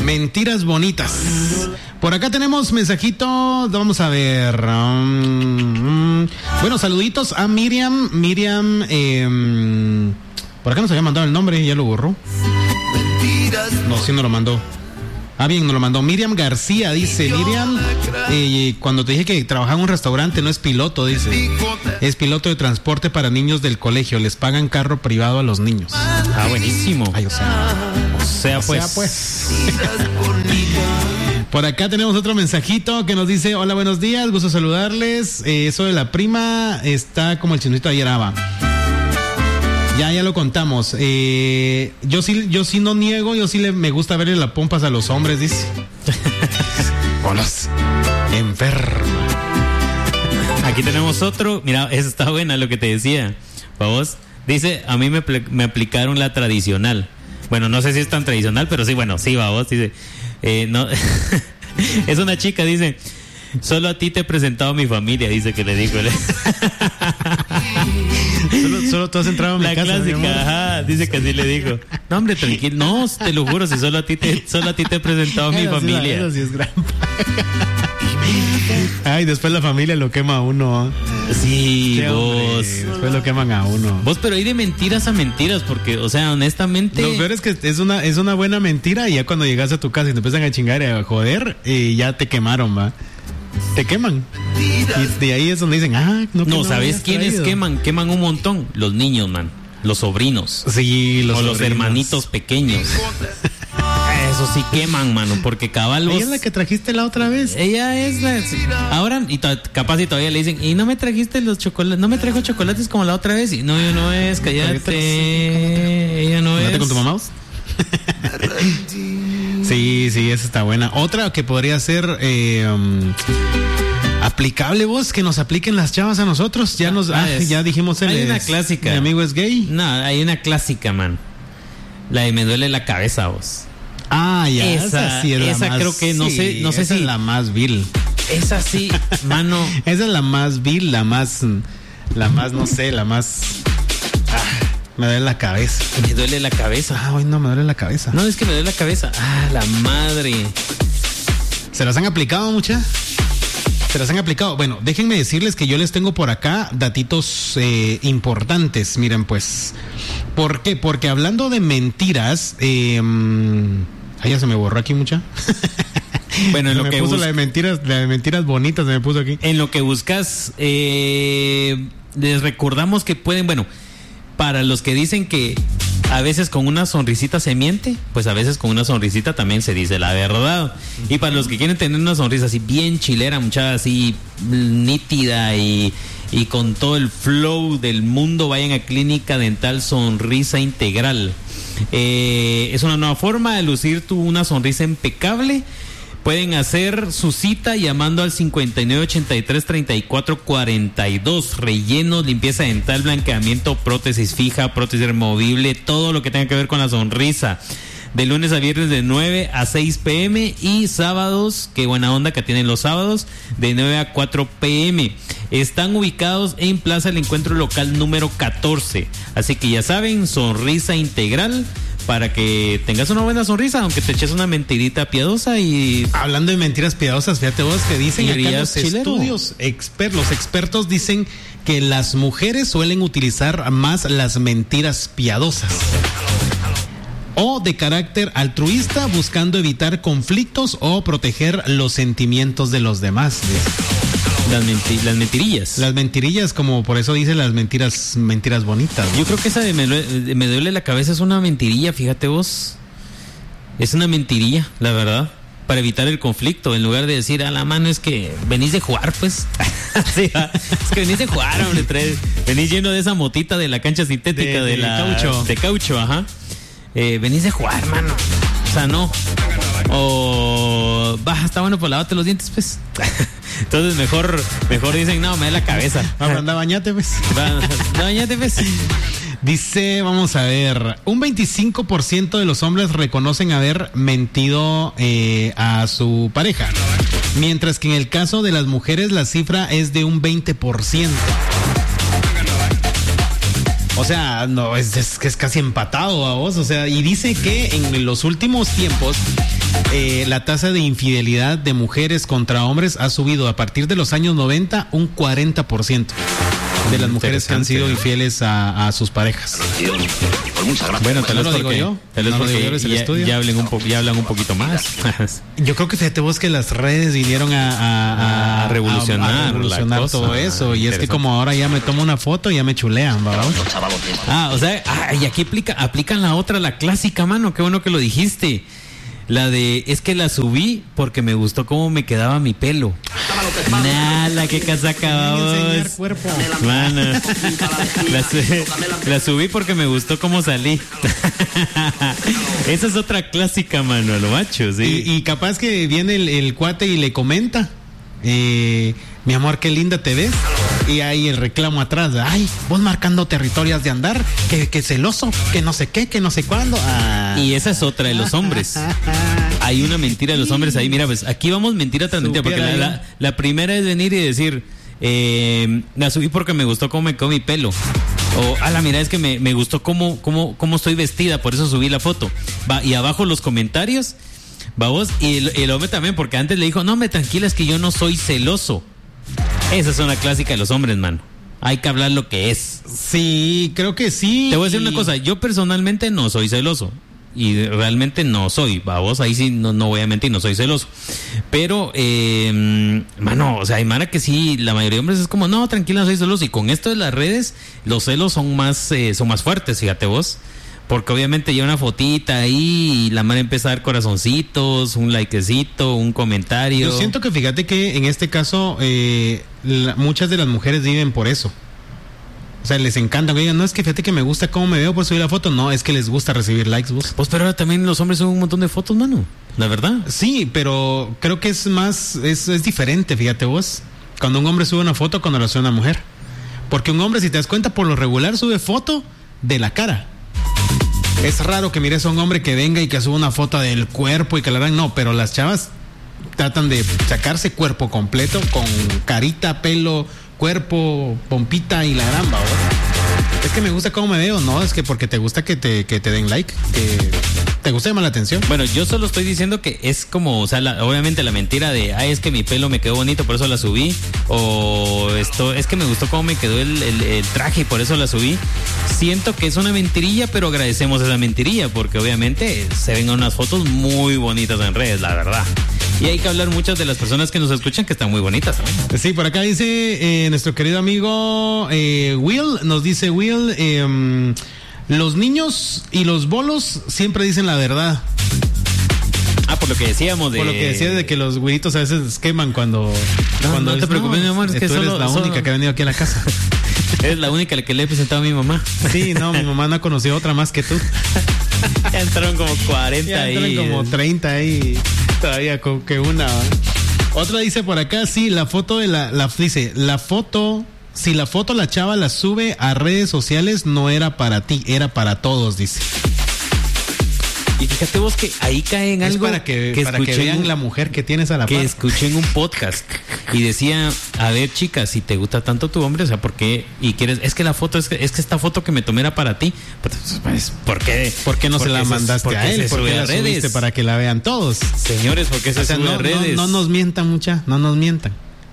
Mentiras bonitas. Por acá tenemos mensajito. Vamos a ver. Bueno, saluditos a Miriam. Por acá nos había mandado el nombre, ya lo borró. No, sí no lo mandó. Bien, nos lo mandó Miriam García, dice. Miriam, cuando te dije que trabajaba en un restaurante, no es piloto, dice. Es piloto de transporte para niños del colegio. Les pagan carro privado a los niños. Buenísimo. O sea pues. Por acá tenemos otro mensajito que nos dice: hola, buenos días, gusto saludarles. Eso de la prima está como el chinito de ayer. Ya lo contamos. Yo sí no niego, yo sí me gusta verle las pompas a los hombres, dice. Bolas. Enferma. Aquí tenemos otro. Mira, eso está buena lo que te decía. ¿Para vos? Dice, a mí me aplicaron la tradicional. Bueno, no sé si es tan tradicional, pero sí, bueno, sí, va vos. Dice, no. Es una chica, dice, solo a ti te he presentado a mi familia, dice que le dijo. Solo tú has entrado a mi casa. La clásica, dice que así le dijo. No, hombre, tranquilo. No, te lo juro, si solo a ti te he presentado a mi familia. Eso sí es gran. Ay, después la familia lo quema a uno. Sí, qué vos. Hombre, después lo queman a uno. Vos, pero hay de mentiras a mentiras, porque, o sea, honestamente. Lo peor es que es una buena mentira y ya cuando llegas a tu casa y te empiezan a chingar y a joder, ya te quemaron, va. Te queman. Y de ahí es donde dicen, no, ¿sabes quiénes queman? Queman un montón. Los niños, man. Los sobrinos. Sí, los hermanitos pequeños. Eso sí queman, mano, porque cabal vos... Ella es la que trajiste la otra vez. Ella es la... Ahora, capaz y todavía le dicen, y no me trajiste los chocolates, no me trajo chocolates como la otra vez. Y no, ella no es, cállate. Ella no es. ¿Vete con tu mamá? Sí, esa está buena. Otra que podría ser aplicable, vos, que nos apliquen las chavas a nosotros. Ya dijimos hay una clásica. Mi amigo es gay. No, hay una clásica, man. La de me duele la cabeza, vos. Ya. Esa sí es la más... creo que no sé esa si es la más vil. Esa sí, mano. Esa es la más vil, la más, no sé, la más... me duele la cabeza. Me duele la cabeza. No, me duele la cabeza. No, es que me duele la cabeza. La madre. ¿Se las han aplicado, mucha? ¿Se las han aplicado? Bueno, déjenme decirles que yo les tengo por acá datitos importantes. Miren, pues. ¿Por qué? Porque hablando de mentiras, ya se me borró aquí, mucha. Bueno, en lo que puso la de mentiras bonitas, se me puso aquí. En lo que buscas, les recordamos que pueden, bueno, para los que dicen que a veces con una sonrisita se miente, pues a veces con una sonrisita también se dice la verdad. Y para los que quieren tener una sonrisa así bien chilera, mucha así nítida y con todo el flow del mundo, vayan a Clínica Dental Sonrisa Integral. Es una nueva forma de lucir una sonrisa impecable. Pueden hacer su cita llamando al 5983-3442. Rellenos, limpieza dental, blanqueamiento, prótesis fija, prótesis removible, todo lo que tenga que ver con la sonrisa. De lunes a viernes de 9 a 6 p.m. y sábados, qué buena onda que tienen los sábados, de 9 a 4 p.m. Están ubicados en Plaza del Encuentro Local número 14. Así que ya saben, sonrisa integral, para que tengas una buena sonrisa, aunque te eches una mentirita piadosa. Y hablando de mentiras piadosas, fíjate vos que dicen acá los chilero. Estudios, los expertos dicen que las mujeres suelen utilizar más las mentiras piadosas o de carácter altruista, buscando evitar conflictos o proteger los sentimientos de los demás. Las mentirillas. Las mentirillas, como por eso dice las mentiras bonitas, ¿no? Yo creo que esa de me duele la cabeza es una mentirilla, fíjate vos. Es una mentirilla, la verdad. Para evitar el conflicto, en lugar de decir, a la mano es que venís de jugar, pues. Sí, es que venís de jugar, hombre. Venís lleno de esa motita de la cancha sintética de caucho. De caucho, ajá. Venís de jugar, mano. O sea, no. O está bueno, pues lávate los dientes, pues. Entonces mejor dicen, no, me da la cabeza. Anda, bañate, pues. Bañate, pues. Dice, vamos a ver, un 25% de los hombres reconocen haber mentido a su pareja, mientras que en el caso de las mujeres la cifra es de un 20%. O sea, no, es casi empatado a vos. O sea, y dice que en los últimos tiempos la tasa de infidelidad de mujeres contra hombres ha subido a partir de los años 90 un 40% de las mujeres que han sido infieles a sus parejas. Bueno, tal vez porque ya hablan un poquito más. Yo creo que fíjate vos que las redes vinieron a revolucionar todo eso. Y es que como ahora ya me tomo una foto y ya me chulean, ¿verdad? O sea, y aquí aplican la otra, la clásica, mano. Qué bueno que lo dijiste. La de, es que la subí porque me gustó cómo me quedaba mi pelo. Nada, qué casaca vos. Mano, la subí porque me gustó cómo salí. Esa es otra clásica, mano, a lo macho, sí. Y capaz que viene el cuate y le comenta, mi amor, qué linda te ves. Y ahí el reclamo atrás, ay, vos marcando territorios de andar, que celoso, que no sé qué, que no sé cuándo. Y esa es otra de los hombres. Hay una mentira de los hombres ahí. Mira, pues aquí vamos mentira tras mentira, porque la primera es venir y decir, la subí porque me gustó cómo me quedó mi pelo. O, mira, es que me gustó cómo estoy vestida, por eso subí la foto. Va, y abajo los comentarios, va vos, y el hombre también, porque antes le dijo, no, me tranquila, es que yo no soy celoso. Esa es una clásica de los hombres, mano. Hay que hablar lo que es. Sí, creo que sí. Te voy a decir una cosa, yo personalmente no soy celoso. Y realmente no soy, vos ahí sí no voy a mentir, no soy celoso. Pero, mano, o sea, hay mara que sí, la mayoría de hombres es como, no, tranquila, no soy celoso. Y con esto de las redes, los celos son más fuertes, fíjate vos. Porque obviamente ya una fotita ahí y la mara empieza a dar corazoncitos, un likecito, un comentario. Yo siento que fíjate que en este caso muchas de las mujeres viven por eso. O sea, les encanta, oigan, no es que fíjate que me gusta cómo me veo por subir la foto, no, es que les gusta recibir likes, vos. Pues pero ahora también los hombres suben un montón de fotos, mano, la verdad. Sí, pero creo que es más, es diferente, fíjate vos, cuando un hombre sube una foto cuando la sube una mujer. Porque un hombre, si te das cuenta, por lo regular sube foto de la cara. Es raro que mires a un hombre que venga y que suba una foto del cuerpo y que la hagan, no, pero las chavas tratan de sacarse cuerpo completo con carita, pelo, cuerpo, pompita y la gran baba. Es que me gusta cómo me veo, no, es que porque te gusta que te den like, que te gusta llamar la atención. Bueno, yo solo estoy diciendo que es como, o sea, obviamente la mentira de, es que mi pelo me quedó bonito, por eso la subí, o esto, es que me gustó cómo me quedó el traje y por eso la subí. Siento que es una mentirilla, pero agradecemos esa mentirilla, porque obviamente se ven unas fotos muy bonitas en redes, la verdad. Y hay que hablar muchas de las personas que nos escuchan que están muy bonitas también. Sí, por acá dice nuestro querido amigo Will, nos dice Will, los niños y los bolos siempre dicen la verdad. Por lo que decíamos Por lo que decías de que los güiritos a veces queman cuando no te preocupes, mi amor, es que tú eres la única que ha venido aquí a la casa. Eres la única que le he presentado a mi mamá. Sí, no, mi mamá no ha conocido otra más que tú. Ya entraron como 40 ya ahí. Entraron como 30 ahí. Todavía con que una. Otra dice por acá, sí, la foto de dice, la foto, si la foto la chava la sube a redes sociales, no era para ti, era para todos, dice. Y fíjate vos que ahí cae en algo para que vean la mujer que tienes a la par. Que escuché en un podcast y decía, a ver, chicas, si te gusta tanto tu hombre, o sea, ¿por qué? Y quieres, es que la foto, es que esta foto que me tomé era para ti. Pues, ¿por qué? ¿Por qué no se la mandaste a él? ¿Por qué la subiste para que la vean todos? Señores, ¿por qué se sube a redes? No nos mientan, no nos mientan.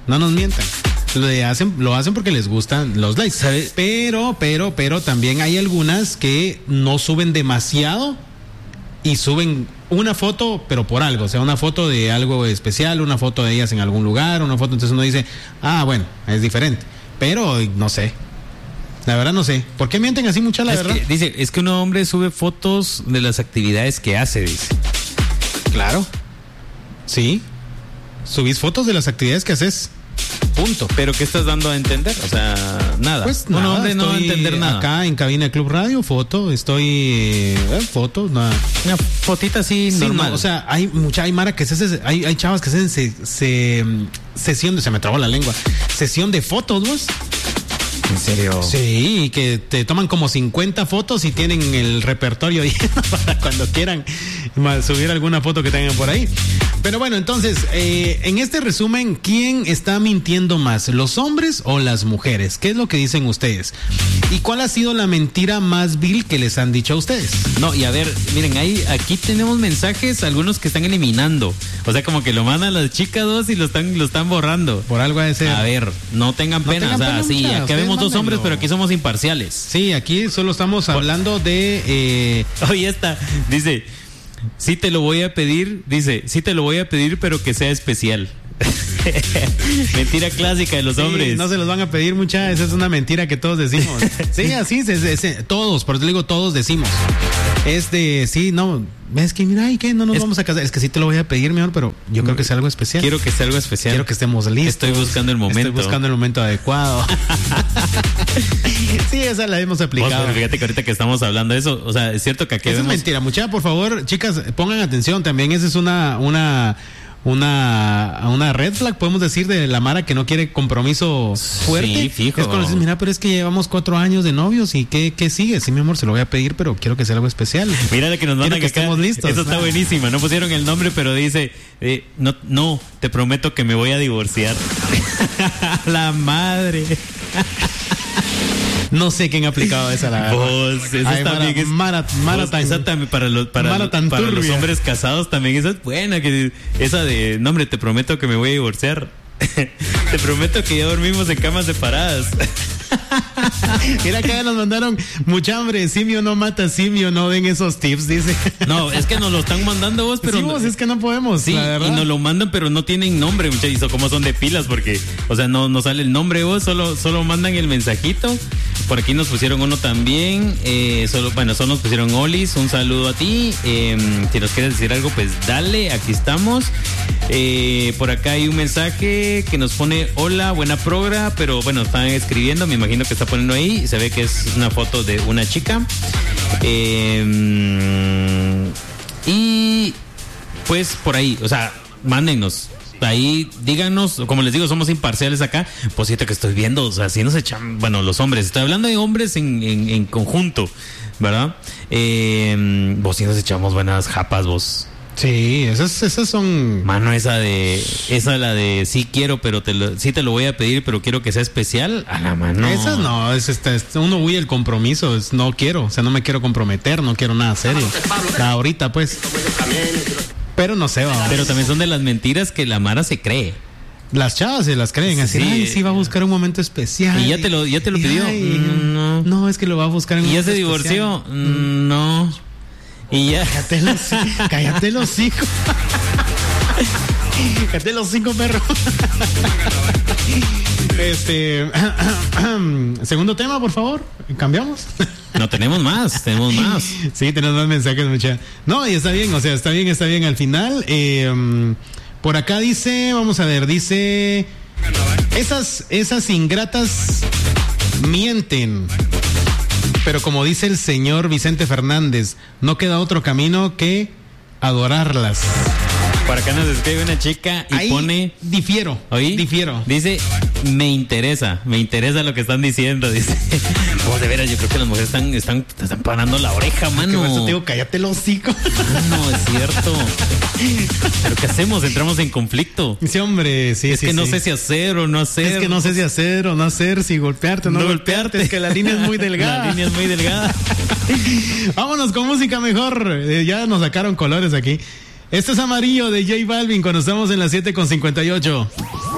Lo hacen porque les gustan los likes, ¿sabes? Pero también hay algunas que no suben demasiado y suben una foto, pero por algo, o sea, una foto de algo especial, una foto de ellas en algún lugar, una foto, entonces uno dice, bueno, es diferente, pero no sé, la verdad no sé, ¿por qué mienten así mucha la verdad? Dice, es que un hombre sube fotos de las actividades que hace, dice. Claro, sí, subís fotos de las actividades que haces. Punto. ¿Pero qué estás dando a entender? O sea, nada. Pues nada, un hombre no va a entender nada. Acá en cabina de Club Radio, foto, nada. Una fotita así normal. No, o sea, hay mara que hay chavas que hacen sesión, se me trabó la lengua, sesión de fotos, vos. ¿En serio? Sí, que te toman como 50 fotos y tienen el repertorio lleno para cuando quieran subir alguna foto que tengan por ahí. Pero bueno, entonces, en este resumen, ¿quién está mintiendo más? ¿Los hombres o las mujeres? ¿Qué es lo que dicen ustedes? ¿Y cuál ha sido la mentira más vil que les han dicho a ustedes? No, y a ver, miren, aquí tenemos mensajes, algunos que están eliminando. O sea, como que lo mandan las chicas dos y lo están borrando. Por algo ha de ser. A ver, no tengan pena. O sea, sí, aquí vemos dos hombres, pero aquí somos imparciales. Sí, aquí solo estamos hablando de... Oye, esta dice, sí te lo voy a pedir, pero que sea especial. Mentira clásica de los hombres. No se los van a pedir, mucha, esa es una mentira que todos decimos. Sí, así, todos, por eso digo, todos decimos. Sí, no, es que mira, ¿y qué? No nos vamos a casar. Es que sí te lo voy a pedir, mi amor, pero yo creo que sea algo especial. Quiero que sea algo especial. Quiero que estemos listos. Estoy buscando el momento adecuado. Sí, esa la hemos aplicado. Pero fíjate que ahorita que estamos hablando de eso, o sea, es cierto que aquí vemos... es mentira, mucha, por favor, chicas, pongan atención también. Esa es una red flag, podemos decir, de la mara que no quiere compromiso fuerte. Sí, fijo. Es cuando dices, mira, pero es que llevamos 4 años de novios y ¿qué sigue? Sí, mi amor, se lo voy a pedir, pero quiero que sea algo especial. Mira la que nos mandan, que estemos listos. Eso está buenísima. No pusieron el nombre, pero dice, no, te prometo que me voy a divorciar. La madre. No sé quién ha aplicado esa, la verdad. Esa también es esa también para los hombres casados también esa es buena, que esa de nombre, te prometo que me voy a divorciar. Te prometo que ya dormimos en camas separadas. Mira que ya nos mandaron mucha hambre, simio no mata simio, no den esos tips, dice. No, es que nos lo están mandando vos, pero sí, vos, es que no podemos. Sí, y nos lo mandan, pero no tienen nombre, muchachos, como son de pilas, porque, o sea, no sale el nombre vos, solo mandan el mensajito. Por aquí nos pusieron uno también, solo nos pusieron Olis, un saludo a ti. Si nos quieres decir algo, pues dale, aquí estamos. Por acá hay un mensaje que nos pone hola, buena progra, pero bueno, están escribiendo, me imagino que está poniendo ahí, se ve que es una foto de una chica. Y pues por ahí, o sea, mándennos. Ahí, díganos, como les digo, somos imparciales acá. Pues siento que estoy viendo, o sea, si nos echan, bueno, los hombres, estoy hablando de hombres en conjunto, ¿verdad? Vos sí nos echamos buenas japas, vos. Sí, esas son... Mano, esa la de sí quiero, pero sí te lo voy a pedir, pero quiero que sea especial. A la mano. Esas no, uno huye el compromiso, no quiero, o sea, no me quiero comprometer, no quiero nada serio. Ahorita, pues... Pero no sé, vamos. Pero también son de las mentiras que la mara se cree. Las chavas se las creen, así, ay, sí va a buscar un momento especial. ¿Y ya te lo pidió? No, es que lo va a buscar en un momento especial. ¿Y ya se divorció? No. Y ya. Cállate los hijos. Cállate los 5 perros. Segundo tema, por favor. ¿Cambiamos? No, tenemos más. Sí, tenemos más mensajes, mucha. No, y está bien, o sea, está bien al final. Por acá dice, vamos a ver, dice, esas ingratas mienten. Pero como dice el señor Vicente Fernández, no queda otro camino que adorarlas. Por acá nos escribe una chica y ahí pone... Difiero. Dice, me interesa lo que están diciendo. Dice, de veras, yo creo que las mujeres están parando la oreja, mano. Por eso te digo, cállate los hocico. No, es cierto. ¿Pero qué hacemos? Entramos en conflicto. Sí, hombre, sí. Es que no sé si hacer o no hacer. Es que no sé si hacer o no hacer, si golpearte o no golpearte. Es que la línea es muy delgada. Vámonos con música mejor. Ya nos sacaron colores aquí. Esto es Amarillo de J Balvin cuando estamos en las 7:58.